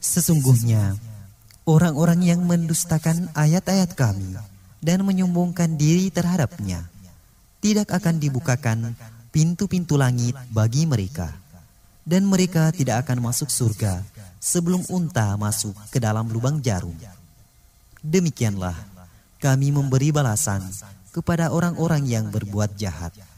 Sesungguhnya, orang-orang yang mendustakan ayat-ayat kami dan menyombongkan diri terhadapnya, tidak akan dibukakan pintu-pintu langit bagi mereka, dan mereka tidak akan masuk surga sebelum unta masuk ke dalam lubang jarum. Demikianlah kami memberi balasan kepada orang-orang yang berbuat jahat.